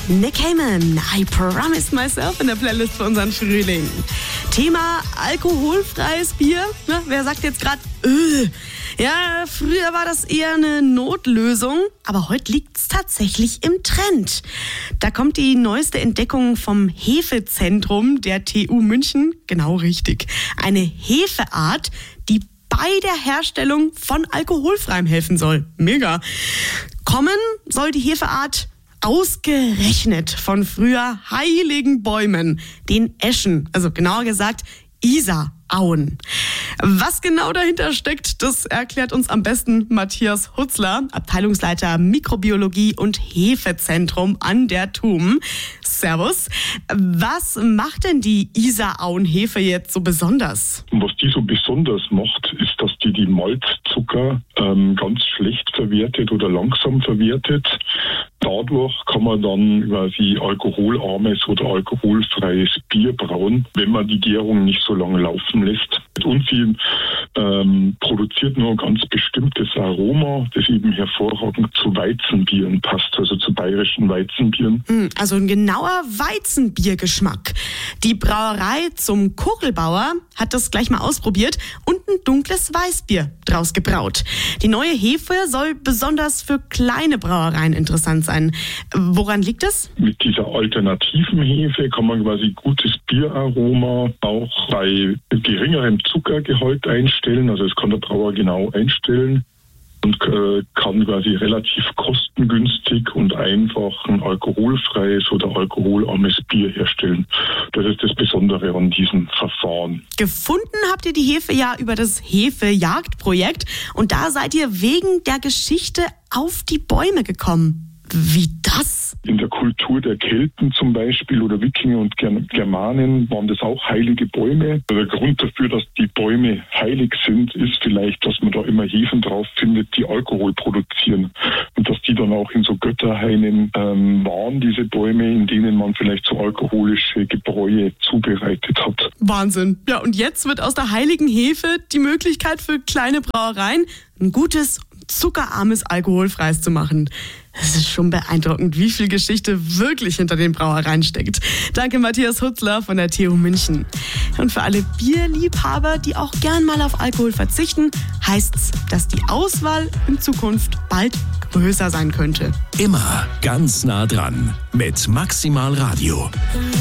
Nick Cayman, I Promised Myself in der Playlist für unseren Frühling. Thema alkoholfreies Bier. Na, wer sagt jetzt gerade, ja, früher war das eher eine Notlösung, aber heute liegt es tatsächlich im Trend. Da kommt die neueste Entdeckung vom Hefezentrum der TU München, genau richtig. Eine Hefeart, die bei der Herstellung von alkoholfreiem helfen soll. Mega. Kommen soll die Hefeart ausgerechnet von früher heiligen Bäumen, den Eschen, also genauer gesagt Isarauen. Was genau dahinter steckt, das erklärt uns am besten Matthias Hutzler, Abteilungsleiter Mikrobiologie und Hefezentrum an der TUM. Servus. Was macht denn die Isarauenhefe jetzt so besonders? Was die so besonders macht, ist, dass die Malzzucker ganz schlecht verwertet oder langsam verwertet. Dadurch kann man dann quasi alkoholarmes oder alkoholfreies Bier brauen, wenn man die Gärung nicht so lange laufen lässt. Und sie produziert nur ein ganz bestimmtes Aroma, das eben hervorragend zu Weizenbieren passt, also zu bayerischen Weizenbieren. Also ein genauer Weizenbiergeschmack. Die Brauerei zum Kuchelbauer hat das gleich mal ausprobiert und ein dunkles Weißbier draus gebraut. Die neue Hefe soll besonders für kleine Brauereien interessant sein. Woran liegt es? Mit dieser alternativen Hefe kann man quasi gutes Bieraroma auch bei geringerem Zuckergehalt einstellen. Also das kann der Brauer genau einstellen und kann quasi relativ kostengünstig und einfach ein alkoholfreies oder alkoholarmes Bier herstellen. Das ist das Besondere an diesem Verfahren. Gefunden habt ihr die Hefe ja über das Hefejagdprojekt und da seid ihr wegen der Geschichte auf die Bäume gekommen. Wie das? In der Kultur der Kelten zum Beispiel oder Wikinger und Germanen waren das auch heilige Bäume. Der Grund dafür, dass die Bäume heilig sind, ist vielleicht, dass man da immer Hefen drauf findet, die Alkohol produzieren. Und dass die dann auch in so Götterhainen waren, diese Bäume, in denen man vielleicht so alkoholische Gebräue zubereitet hat. Wahnsinn. Ja, und jetzt wird aus der heiligen Hefe die Möglichkeit für kleine Brauereien, ein gutes, zuckerarmes, alkoholfreies zu machen. Es ist schon beeindruckend, wie viel Geschichte wirklich hinter den Brauereien steckt. Danke Matthias Hutzler von der TU München. Und für alle Bierliebhaber, die auch gern mal auf Alkohol verzichten, heißt's, dass die Auswahl in Zukunft bald größer sein könnte. Immer ganz nah dran mit Maximal Radio.